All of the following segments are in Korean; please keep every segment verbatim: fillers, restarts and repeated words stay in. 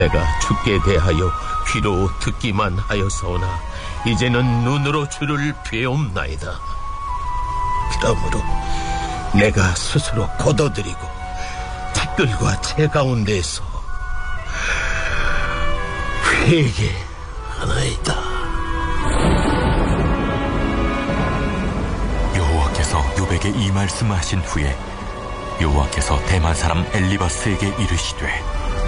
내가 주께 대하여 귀로 듣기만 하였사오나 이제는 눈으로 주를 배움나이다. 그러므로 내가 스스로 거둬들이고 티끌과 재 가운데에서 회개하나이다. 여호와께서 욥에게 이 말씀하신 후에 여호와께서 대만 사람 엘리바스에게 이르시되,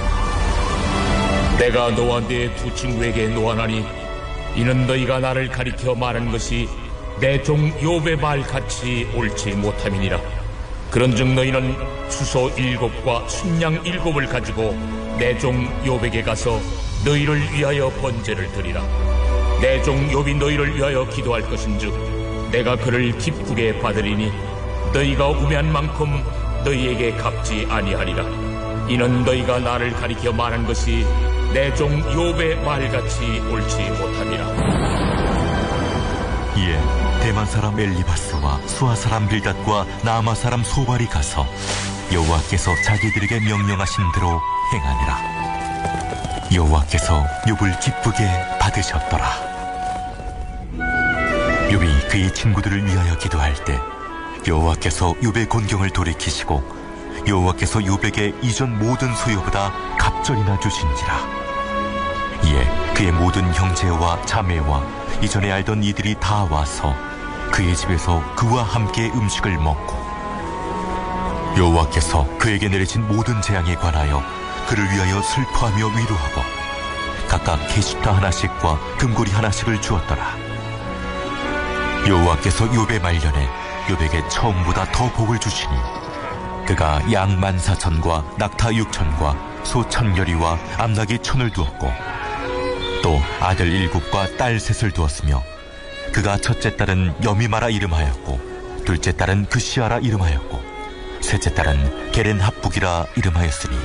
내가 너와 네 두 친구에게 노하나니 이는 너희가 나를 가리켜 말한 것이 내 종 욥의 말같이 옳지 못함이니라. 그런즉 너희는 수소 일곱과 순양 일곱을 가지고 내 종 욥에게 가서 너희를 위하여 번제를 드리라. 내 종 욥이 너희를 위하여 기도할 것인즉 내가 그를 기쁘게 받으리니 너희가 우매한 만큼 너희에게 갚지 아니하리라. 이는 너희가 나를 가리켜 말한 것이 내 종 욥의 말같이 옳지 못함이라. 이에 대만 사람 엘리바스와 수아 사람 빌닷과 나아마 사람 소발이 가서 여호와께서 자기들에게 명령하신 대로 행하니라. 여호와께서 욥을 기쁘게 받으셨더라. 욥이 그의 친구들을 위하여 기도할 때 여호와께서 욥의 곤경을 돌이키시고 여호와께서 욥에게 이전 모든 소유보다 갑절이나 주신지라. 이에 그의 모든 형제와 자매와 이전에 알던 이들이 다 와서 그의 집에서 그와 함께 음식을 먹고 여호와께서 그에게 내리신 모든 재앙에 관하여 그를 위하여 슬퍼하며 위로하고 각각 게시타 하나씩과 금고리 하나씩을 주었더라. 여호와께서 욥의 말년에 욥에게 처음보다 더 복을 주시니 그가 양 만사천과 낙타 육천과 소 천여리와 암낙이 천을 두었고 또 아들 일곱과 딸 셋을 두었으며 그가 첫째 딸은 여미마라 이름하였고 둘째 딸은 그시아라 이름하였고 셋째 딸은 게렌합북이라 이름하였으니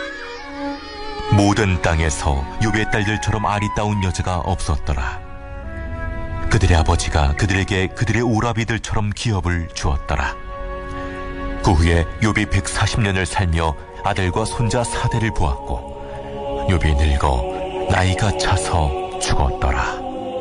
모든 땅에서 욥의 딸들처럼 아리따운 여자가 없었더라. 그들의 아버지가 그들에게 그들의 오라비들처럼 기업을 주었더라. 그 후에 욥이 백사십 년을 살며 아들과 손자 사대를 보았고 욥이 늙어 나이가 차서 죽었더라.